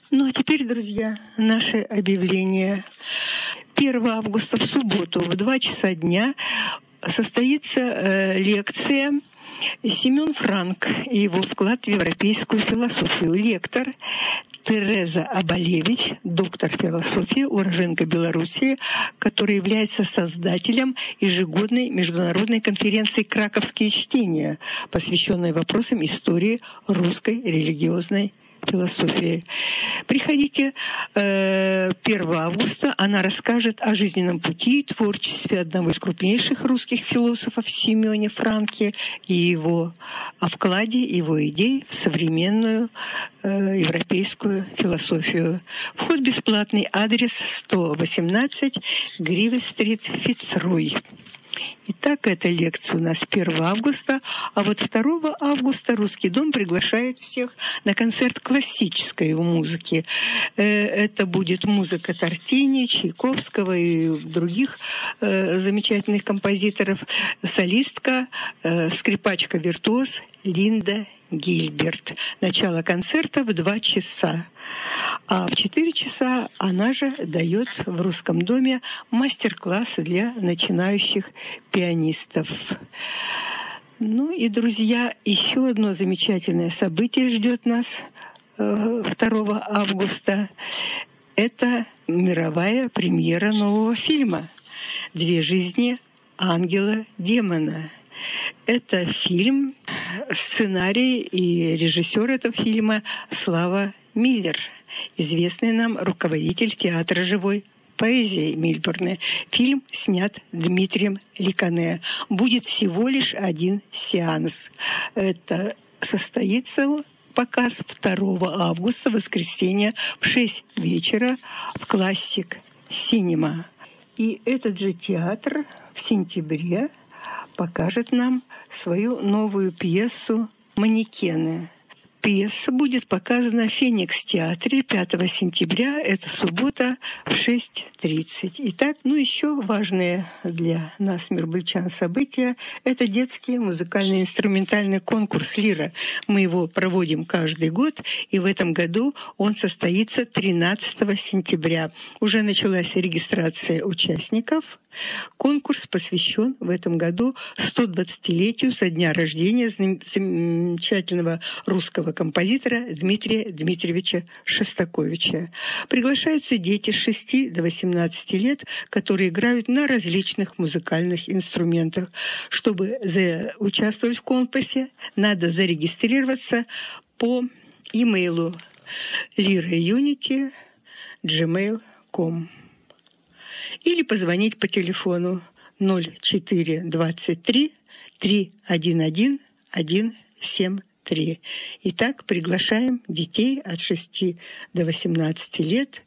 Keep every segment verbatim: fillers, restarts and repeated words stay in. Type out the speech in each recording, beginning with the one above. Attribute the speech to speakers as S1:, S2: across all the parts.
S1: Ну а теперь, друзья, наше объявление. первого августа в субботу в два часа дня состоится э, лекция «Семен Франк и его вклад в европейскую философию». Лектор Тереза Абалевич, доктор философии, уроженка Белоруссии, который является создателем ежегодной международной конференции «Краковские чтения», посвященной вопросам истории русской религиозной философии. Приходите э, первого августа. Она расскажет о жизненном пути и творчестве одного из крупнейших русских философов Семёне Франке и его о вкладе его идей в современную э, европейскую философию. Вход бесплатный. Адрес сто восемнадцать Гривель-стрит, Фицрой. Итак, эта лекция у нас первого августа, а вот второго августа Русский дом приглашает всех на концерт классической музыки. Это будет музыка Тортини, Чайковского и других замечательных композиторов. Солистка, скрипачка-виртуоз Линда Гильберт. Начало концерта в два часа. А в четыре часа она же дает в Русском доме мастер-классы для начинающих пианистов. Ну и, друзья, еще одно замечательное событие ждет нас второго августа. Это мировая премьера нового фильма «Две жизни ангела-демона». Это фильм, сценарий и режиссер этого фильма Слава Миллер, известный нам руководитель театра живой поэзии Мельбурна. Фильм снят Дмитрием Ликане. Будет всего лишь один сеанс. Это состоится показ второго августа, воскресенье, в шесть вечера в Классик Синема. И этот же театр в сентябре покажет нам свою новую пьесу «Манекены». Пьеса будет показана в Феникс-театре пятого сентября, это суббота, в шесть тридцать. Итак, ну еще важное для нас, мирбульчан, событие – это детский музыкальный инструментальный конкурс «Лира». Мы его проводим каждый год, и в этом году он состоится тринадцатого сентября. Уже началась регистрация участников. Конкурс посвящен в этом году сто двадцатилетию со дня рождения замечательного русского композитора Дмитрия Дмитриевича Шостаковича. Приглашаются дети с шести до восемнадцати лет, которые играют на различных музыкальных инструментах. Чтобы за... участвовать в конкурсе, надо зарегистрироваться по имейлу liraunity джимейл точка ком или позвонить по телефону ноль четыре двадцать три триста одиннадцать сто семьдесят три. Итак, приглашаем детей от шести до восемнадцати лет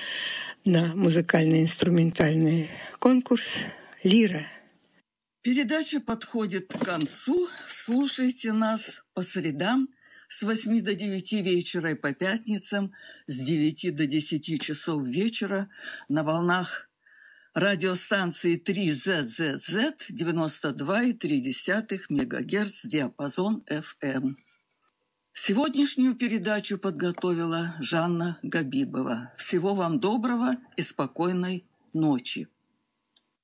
S1: на музыкально-инструментальный конкурс «Лира».
S2: Передача подходит к концу. Слушайте нас по средам с восьми до девяти вечера и по пятницам с девяти до десяти часов вечера на волнах радиостанции три зет зет зет девяносто два и три десятых мегагерц диапазон эф эм. Сегодняшнюю передачу подготовила Жанна Габибова. Всего вам доброго и спокойной ночи.